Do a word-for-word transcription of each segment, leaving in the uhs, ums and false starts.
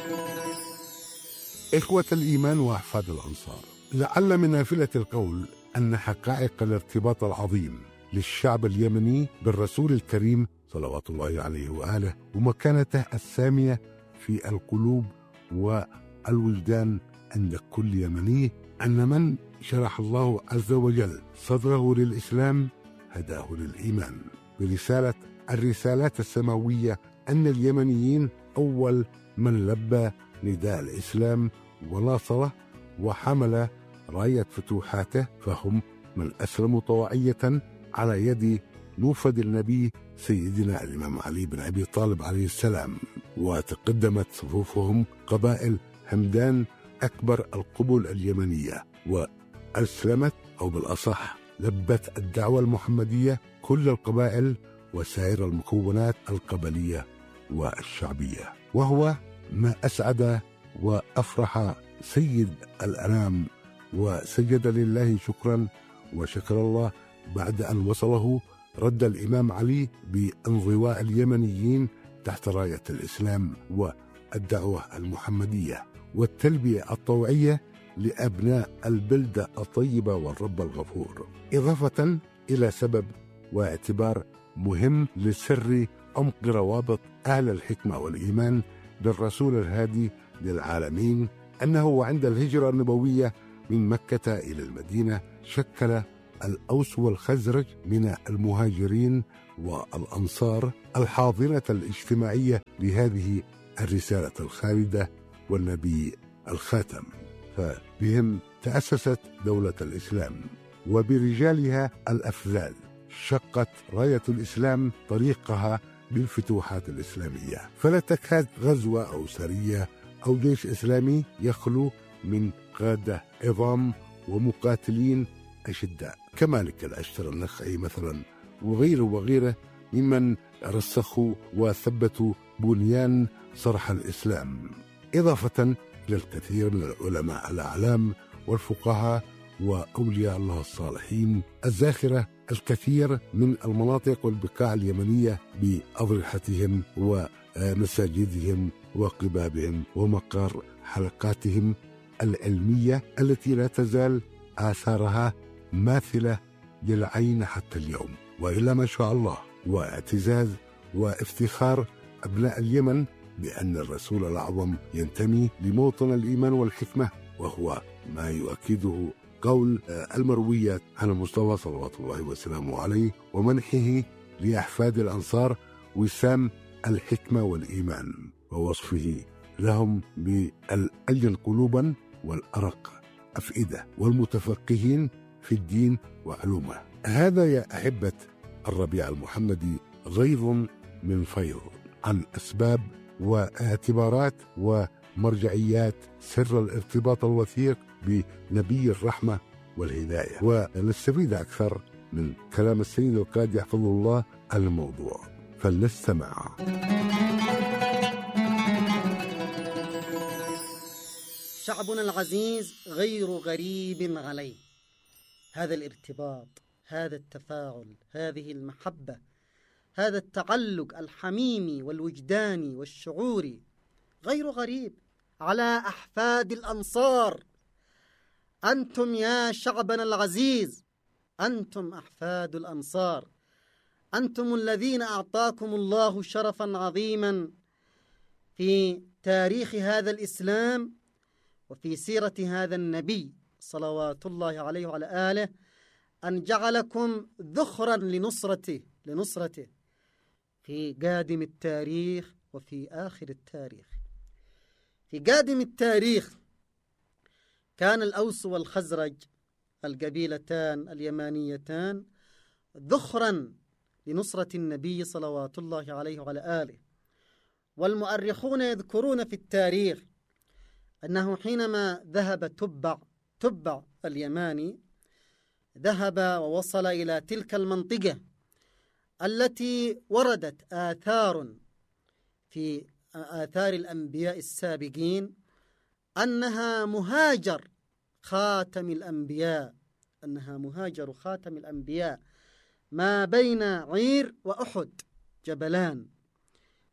إخوة الإيمان وأحفاد الأنصار، لعل من نافلة القول أن حقائق الارتباط العظيم للشعب اليمني بالرسول الكريم صلوات الله عليه وآله ومكانته السامية في القلوب والوجدان عند كل يمني، أن من شرح الله عز وجل صدره للإسلام هداه للإيمان برسالة الرسالات السماوية، أن اليمنيين أول من لبى نداء الإسلام وناصره وحمل راية فتوحاته، فهم من أسلموا طوعية على يد نوفد النبي سيدنا الإمام علي بن أبي طالب عليه السلام، وتقدمت صفوفهم قبائل همدان أكبر القبول اليمنية، وأسلمت أو بالأصح لبت الدعوة المحمدية كل القبائل وسائر المكونات القبلية والشعبية، وهو ما أسعد وأفرح سيد الأنام وسجد لله شكرا وشكر الله بعد أن وصله رد الإمام علي بانضواء اليمنيين تحت راية الإسلام والدعوة المحمدية والتلبية الطوعية لأبناء البلدة الطيبة والرب الغفور، إضافة إلى سبب واعتبار مهم لسر عمق روابط أهل الحكمة والإيمان بالرسول الهادي للعالمين، أنه عند الهجرة النبوية من مكة إلى المدينة شكل الأوس والخزرج من المهاجرين والأنصار الحاضنة الاجتماعية لهذه الرسالة الخالدة والنبي الخاتم، فبهم تأسست دولة الإسلام وبرجالها الأفذاذ شقت راية الإسلام طريقها بالفتوحات الإسلامية، فلا تكاد غزوة أو سرية أو جيش إسلامي يخلو من قادة عظام ومقاتلين أشداء كمالك الأشتر النخعي مثلا وغيره وغيره ممن رسخوا وثبتوا بنيان صرح الإسلام، إضافة إلى الكثير من العلماء الأعلام والفقهاء وأولياء الله الصالحين الزاخرة الكثير من المناطق والبقاع اليمنية بأضرحتهم ومساجدهم وقبابهم ومقر حلقاتهم العلمية التي لا تزال آثارها ماثلة للعين حتى اليوم، وإلا ما شاء الله، واعتزاز وافتخار أبناء اليمن بأن الرسول الأعظم ينتمي لموطن الإيمان والحكمة، وهو ما يؤكده قول المرويات عن المصطفى صلوات الله وسلامه عليه ومنحه لأحفاد الأنصار وسام الحكمة والإيمان، ووصفه لهم بالألين قلوبا والأرق أفئدة والمتفقهين في الدين وعلومه. هذا يا أحبة الربيع المحمدي غيظ من فيض عن أسباب واعتبارات ومرجعيات سر الارتباط الوثيق بنبي الرحمة والهداية، ونستفيد أكثر من كلام السيد القائد يحفظه الله عن الموضوع، فلنستمع. شعبنا العزيز غير غريب عليه، هذا الارتباط، هذا التفاعل، هذه المحبة، هذا التعلق الحميمي والوجداني والشعوري غير غريب على أحفاد الأنصار. أنتم يا شعبنا العزيز، أنتم أحفاد الأنصار، أنتم الذين أعطاكم الله شرفا عظيما في تاريخ هذا الإسلام وفي سيرة هذا النبي صلوات الله عليه وعلى آله، أن جعلكم ذخرا لنصرته لنصرته في قادم التاريخ وفي آخر التاريخ. في قادم التاريخ كان الأوس والخزرج القبيلتان اليمانيتان ذخرا لنصرة النبي صلوات الله عليه وعلى آله، والمؤرخون يذكرون في التاريخ أنه حينما ذهب تبع تبع اليماني ذهب ووصل إلى تلك المنطقة التي وردت آثار في آثار الأنبياء السابقين أنها مهاجر خاتم الأنبياء أنها مهاجر خاتم الأنبياء ما بين عير وأحد جبلان،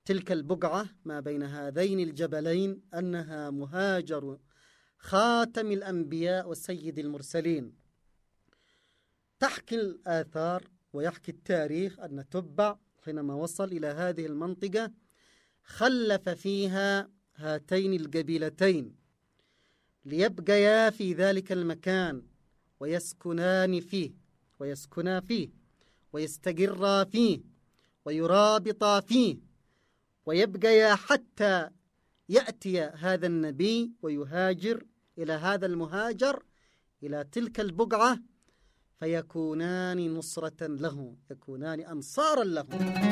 تلك البقعة ما بين هذين الجبلين أنها مهاجر خاتم الأنبياء والسيد المرسلين. تحكي الآثار ويحكي التاريخ أن تبع حينما وصل إلى هذه المنطقة خلف فيها هاتين القبيلتين ليبقيا في ذلك المكان ويسكنان فيه ويسكنا فيه ويستقرا فيه ويرابطا فيه ويبقيا حتى يأتي هذا النبي ويهاجر إلى هذا المهاجر إلى تلك البقعة فيكونان نصرة له، يكونان أنصارا له.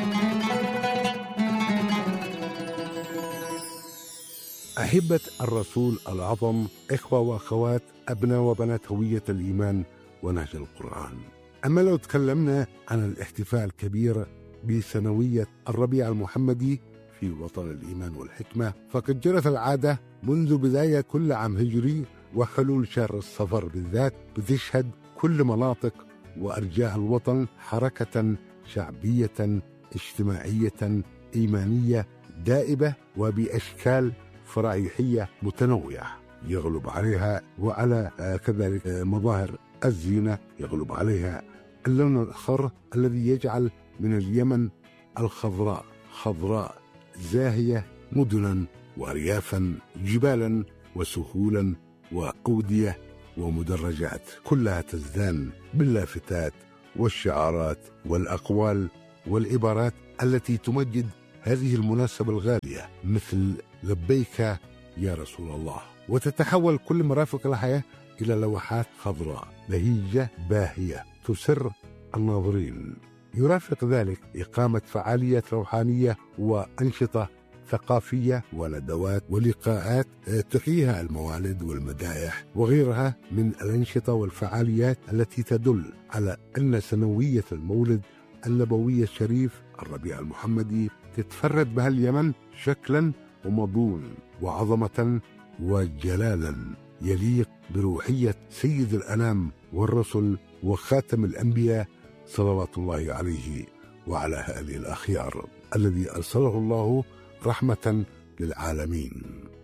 أحبة الرسول العظم، إخوة وأخوات، أبناء وبنات هوية الإيمان ونهج القرآن، أما لو تكلمنا عن الاحتفال الكبير بسنوية الربيع المحمدي في وطن الإيمان والحكمة، فقد جرت العادة منذ بداية كل عام هجري وحلول شهر الصفر بالذات بتشهد كل مناطق وأرجاء الوطن حركة شعبية اجتماعية إيمانية دائبة وبأشكال فرائحية متنوعة يغلب عليها، وعلى كذلك مظاهر الزينة يغلب عليها اللون الأخضر الذي يجعل من اليمن الخضراء خضراء زاهية مدنا وأريافا جبالا وسهولا وأودية ومدرجات كلها تزدان باللافتات والشعارات والأقوال والعبارات التي تمجد هذه المناسبة الغالية مثل لبيك يا رسول الله، وتتحول كل مرافق الحياة إلى لوحات خضراء بهيجة باهية تسر الناظرين. يرافق ذلك إقامة فعاليات روحانية وأنشطة ثقافية وندوات ولقاءات تحييها الموالد والمدائح وغيرها من الأنشطة والفعاليات التي تدل على أن سنوية المولد النبوي الشريف الربيع المحمدي تتفرد بها اليمن شكلا ومضمون وعظمة وجلالا يليق بروحية سيد الأنام والرسل وخاتم الأنبياء صلوات الله عليه وعلى آله الأخيار الذي أرسله الله رحمة للعالمين.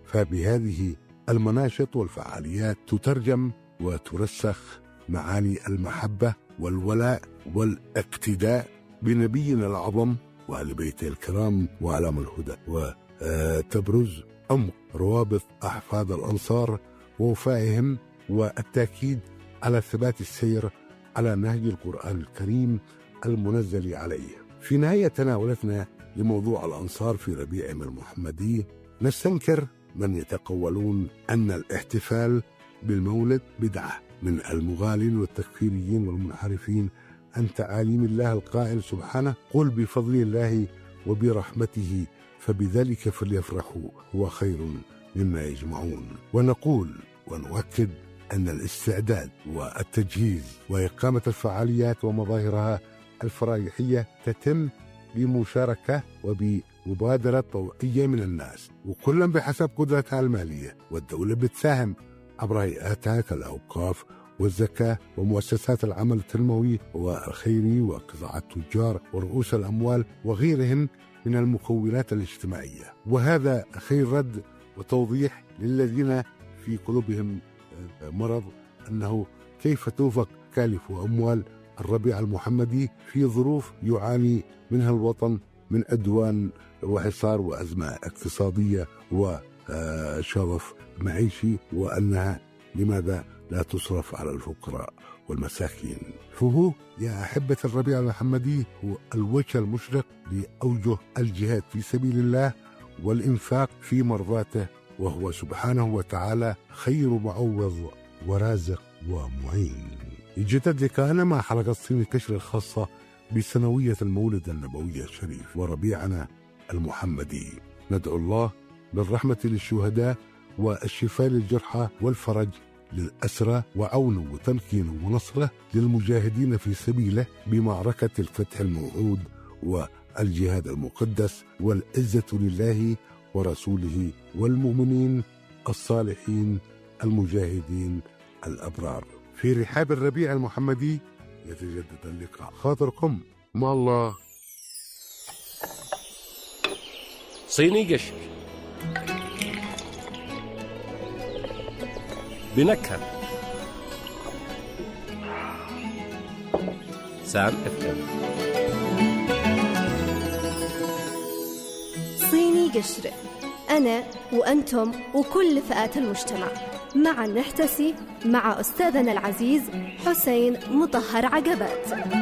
فبهذه المناشط والفعاليات تترجم وترسخ معاني المحبة والولاء والاقتداء بنبينا العظم وآل بيته الكرام وأعلام الهدى، وتبرز عمق روابط أحفاد الأنصار ووفائهم والتأكيد على ثبات السير على نهج القرآن الكريم المنزل عليه. في نهاية تناولتنا لموضوع الأنصار في ربيعهم المحمدي نستنكر من يتقولون أن الاحتفال بالمولد بدعة من المغالين والتكفيريين والمنحرفين عن تعاليم الله القائل سبحانه قل بفضل الله وبرحمته فبذلك فليفرحوا هو خير مما يجمعون. ونقول ونؤكد أن الاستعداد والتجهيز وإقامة الفعاليات ومظاهرها الفرائحية تتم بمشاركة وبمبادرة طوعية من الناس، وكلا بحسب قدرتها المالية، والدولة بتساهم عبر هيئاتها كالأوقاف والزكاة ومؤسسات العمل التنموي والخيري وقطاع التجار ورؤوس الأموال وغيرهم من المكونات الاجتماعية. وهذا خير رد وتوضيح للذين في قلوبهم مرض أنه كيف توفق تكاليف وأموال الربيع المحمدي في ظروف يعاني منها الوطن من عدوان وحصار وأزمة اقتصادية وشظف معيشي، وأنها لماذا لا تصرف على الفقراء والمساكين. فهو يا أحبة الربيع المحمدي هو الوجه المشرق لأوجه الجهاد في سبيل الله والإنفاق في مرضاته، وهو سبحانه وتعالى خير معوض ورازق ومعين. يجدد لقاءنا مع حلقة صين الكشر الخاصة بسنوية المولد النبوي الشريف وربيعنا المحمدي. ندعو الله بالرحمة للشهداء والشفاء للجرحى والفرج للأسرى وعونه وتمكينه ونصره للمجاهدين في سبيله بمعركة الفتح الموعود والجهاد المقدس، والعزة لله ورسوله والمؤمنين الصالحين المجاهدين الأبرار. في رحاب الربيع المحمدي يتجدد اللقاء. خاطركم مع الله. صيني قشر بنكهة سام اف ام. صيني قشر، أنا وأنتم وكل فئات المجتمع معا نحتسي مع أستاذنا العزيز حسين مطهر عقبات.